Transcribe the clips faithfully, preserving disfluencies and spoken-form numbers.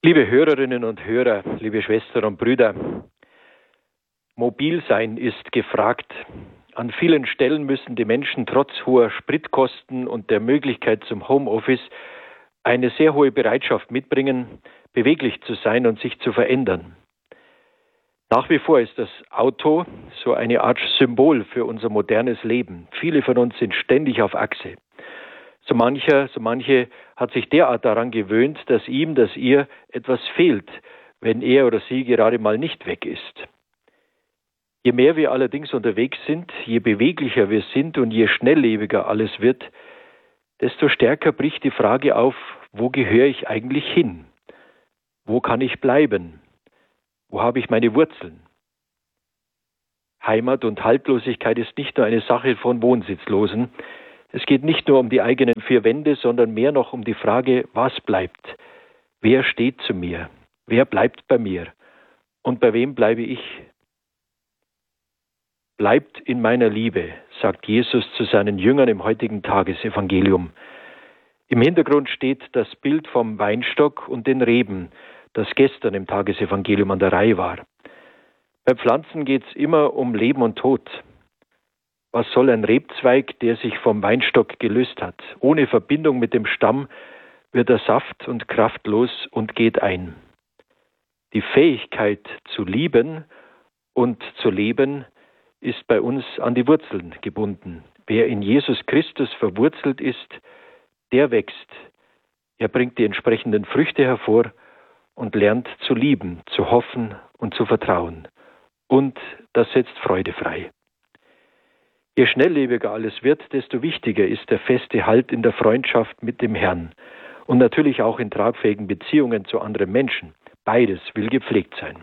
Liebe Hörerinnen und Hörer, liebe Schwestern und Brüder, mobil sein ist gefragt. An vielen Stellen müssen die Menschen trotz hoher Spritkosten und der Möglichkeit zum Homeoffice eine sehr hohe Bereitschaft mitbringen, beweglich zu sein und sich zu verändern. Nach wie vor ist das Auto so eine Art Symbol für unser modernes Leben. Viele von uns sind ständig auf Achse. So mancher, so manche hat sich derart daran gewöhnt, dass ihm, dass ihr etwas fehlt, wenn er oder sie gerade mal nicht weg ist. Je mehr wir allerdings unterwegs sind, je beweglicher wir sind und je schnelllebiger alles wird, desto stärker bricht die Frage auf, wo gehöre ich eigentlich hin? Wo kann ich bleiben? Wo habe ich meine Wurzeln? Heimat und Haltlosigkeit ist nicht nur eine Sache von Wohnsitzlosen. Es geht nicht nur um die eigenen vier Wände, sondern mehr noch um die Frage, was bleibt? Wer steht zu mir? Wer bleibt bei mir? Und bei wem bleibe ich? Bleibt in meiner Liebe, sagt Jesus zu seinen Jüngern im heutigen Tagesevangelium. Im Hintergrund steht das Bild vom Weinstock und den Reben, das gestern im Tagesevangelium an der Reihe war. Bei Pflanzen geht es immer um Leben und Tod. Was soll ein Rebzweig, der sich vom Weinstock gelöst hat? Ohne Verbindung mit dem Stamm wird er saft- und kraftlos und geht ein. Die Fähigkeit zu lieben und zu leben ist bei uns an die Wurzeln gebunden. Wer in Jesus Christus verwurzelt ist, der wächst. Er bringt die entsprechenden Früchte hervor und lernt zu lieben, zu hoffen und zu vertrauen. Und das setzt Freude frei. Je schnelllebiger alles wird, desto wichtiger ist der feste Halt in der Freundschaft mit dem Herrn und natürlich auch in tragfähigen Beziehungen zu anderen Menschen. Beides will gepflegt sein.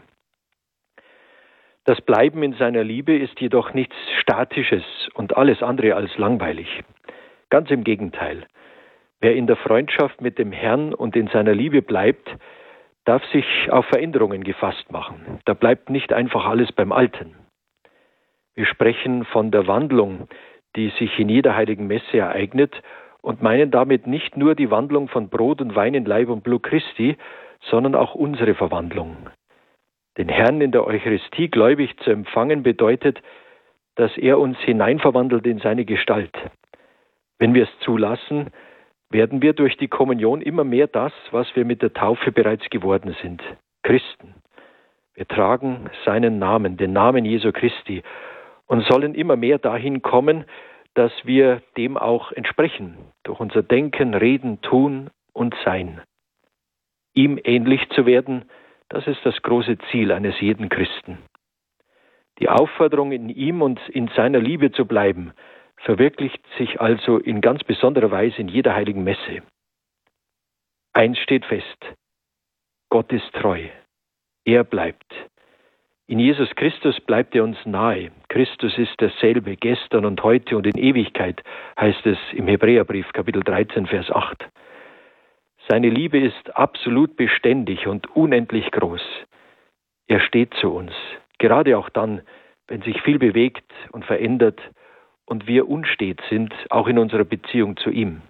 Das Bleiben in seiner Liebe ist jedoch nichts Statisches und alles andere als langweilig. Ganz im Gegenteil. Wer in der Freundschaft mit dem Herrn und in seiner Liebe bleibt, darf sich auf Veränderungen gefasst machen. Da bleibt nicht einfach alles beim Alten. Wir sprechen von der Wandlung, die sich in jeder heiligen Messe ereignet und meinen damit nicht nur die Wandlung von Brot und Wein in Leib und Blut Christi, sondern auch unsere Verwandlung. Den Herrn in der Eucharistie gläubig zu empfangen bedeutet, dass er uns hineinverwandelt in seine Gestalt. Wenn wir es zulassen, werden wir durch die Kommunion immer mehr das, was wir mit der Taufe bereits geworden sind, Christen. Wir tragen seinen Namen, den Namen Jesu Christi, und sollen immer mehr dahin kommen, dass wir dem auch entsprechen, durch unser Denken, Reden, Tun und Sein. Ihm ähnlich zu werden, das ist das große Ziel eines jeden Christen. Die Aufforderung, in ihm und in seiner Liebe zu bleiben, verwirklicht sich also in ganz besonderer Weise in jeder heiligen Messe. Eins steht fest: Gott ist treu. Er bleibt. In Jesus Christus bleibt er uns nahe. Christus ist derselbe, gestern und heute und in Ewigkeit, heißt es im Hebräerbrief, Kapitel dreizehn, Vers acht. Seine Liebe ist absolut beständig und unendlich groß. Er steht zu uns, gerade auch dann, wenn sich viel bewegt und verändert und wir unstet sind, auch in unserer Beziehung zu ihm.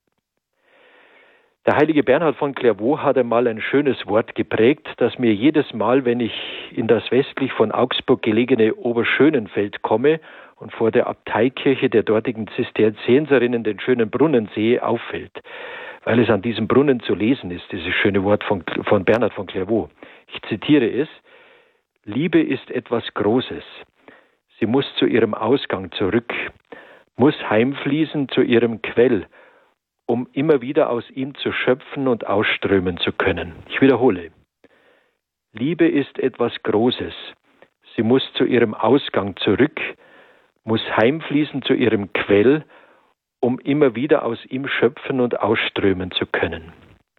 Der heilige Bernhard von Clairvaux hat einmal ein schönes Wort geprägt, das mir jedes Mal, wenn ich in das westlich von Augsburg gelegene Oberschönenfeld komme und vor der Abteikirche der dortigen Zisterzienserinnen den schönen Brunnen sehe, auffällt, weil es an diesem Brunnen zu lesen ist, dieses schöne Wort von, von Bernhard von Clairvaux. Ich zitiere es: Liebe ist etwas Großes. Sie muss zu ihrem Ausgang zurück, muss heimfließen zu ihrem Quell, um immer wieder aus ihm zu schöpfen und ausströmen zu können. Ich wiederhole. Liebe ist etwas Großes. Sie muss zu ihrem Ausgang zurück, muss heimfließen zu ihrem Quell, um immer wieder aus ihm schöpfen und ausströmen zu können.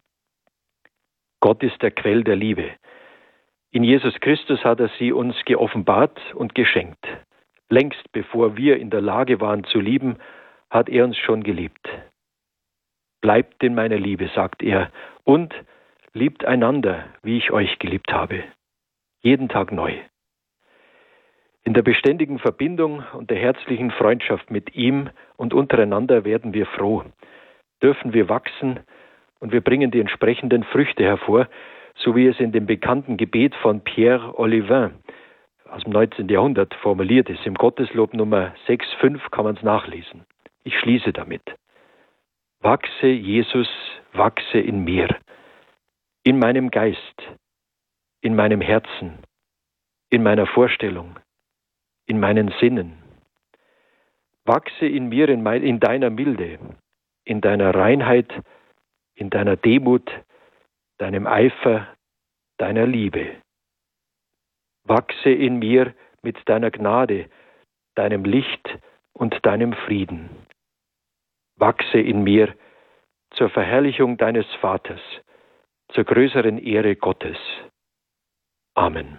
Gott ist der Quell der Liebe. In Jesus Christus hat er sie uns geoffenbart und geschenkt. Längst bevor wir in der Lage waren zu lieben, hat er uns schon geliebt. Bleibt in meiner Liebe, sagt er, und liebt einander, wie ich euch geliebt habe. Jeden Tag neu. In der beständigen Verbindung und der herzlichen Freundschaft mit ihm und untereinander werden wir froh, dürfen wir wachsen und wir bringen die entsprechenden Früchte hervor, so wie es in dem bekannten Gebet von Pierre Olivin aus dem neunzehnten Jahrhundert formuliert ist. Im Gotteslob Nummer sechs fünf kann man es nachlesen. Ich schließe damit. Wachse, Jesus, wachse in mir, in meinem Geist, in meinem Herzen, in meiner Vorstellung, in meinen Sinnen. Wachse in mir in, mein, in deiner Milde, in deiner Reinheit, in deiner Demut, deinem Eifer, deiner Liebe. Wachse in mir mit deiner Gnade, deinem Licht und deinem Frieden. Wachse in mir zur Verherrlichung deines Vaters, zur größeren Ehre Gottes. Amen.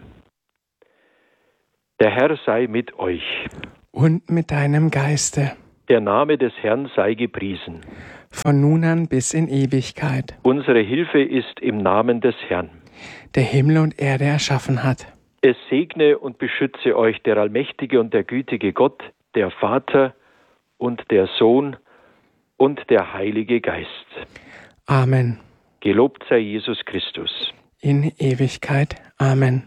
Der Herr sei mit euch. Und mit deinem Geiste. Der Name des Herrn sei gepriesen. Von nun an bis in Ewigkeit. Unsere Hilfe ist im Namen des Herrn, der Himmel und Erde erschaffen hat. Es segne und beschütze euch der allmächtige und der gütige Gott, der Vater und der Sohn und der Heilige Geist. Amen. Gelobt sei Jesus Christus. In Ewigkeit. Amen.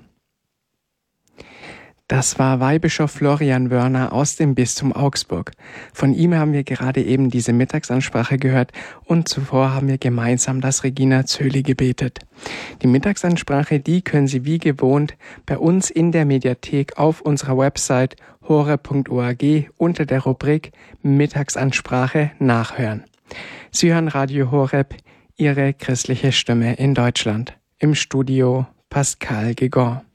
Das war Weihbischof Florian Wörner aus dem Bistum Augsburg. Von ihm haben wir gerade eben diese Mittagsansprache gehört und zuvor haben wir gemeinsam das Regina Coeli gebetet. Die Mittagsansprache, die können Sie wie gewohnt bei uns in der Mediathek auf unserer Website horeb punkt org unter der Rubrik Mittagsansprache nachhören. Sie hören Radio Horeb, Ihre christliche Stimme in Deutschland. Im Studio Pascal Gegon.